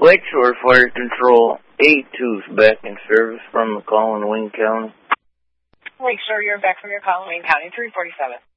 Lakeshore Fire Control 82's back in service from McCall and Wayne County. Lakeshore, you're back from your call in Wayne County, 347.